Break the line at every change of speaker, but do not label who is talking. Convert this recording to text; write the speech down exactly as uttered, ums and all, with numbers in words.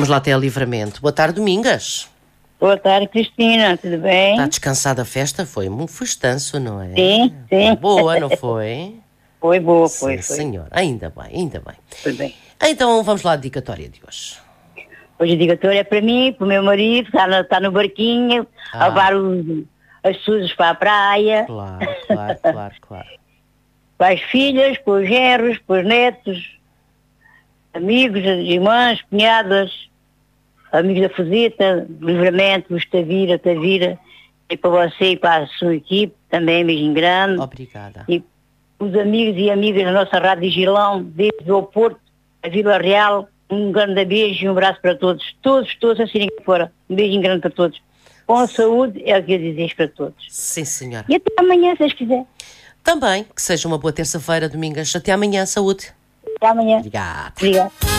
Vamos lá até a Livramento. Boa tarde, Domingas.
Boa tarde, Cristina, tudo bem?
Está descansada a festa? Foi um festanço, não é?
Sim, sim.
Foi boa, não foi?
Foi boa, foi,
Sim,
foi.
senhor. Ainda bem, ainda bem.
Foi bem.
Então vamos lá à dedicatória de hoje.
Hoje a dedicatória é para mim, para o meu marido, está no, está no barquinho,
Ah.
a levar os, as suzas para a praia,
Claro, claro, claro, claro.
para as filhas, para os genros, para os netos, amigos, irmãs, cunhadas, amigos da Fusita, Livramento, os Tavira, Tavira, e para você e para a sua equipe, também beijinho grande.
Obrigada.
E os amigos e amigas da nossa Rádio Gilão, desde o Porto, a Vila Real, um grande beijo e um abraço para todos. Todos, todos, assim que fora. Um beijinho grande para todos. Com saúde é o que eu desejo para todos.
Sim, senhora.
E até amanhã, se Deus quiser.
Também, que seja uma boa terça-feira, Domingas. Até amanhã, saúde.
Até amanhã.
Obrigada.
Obrigada.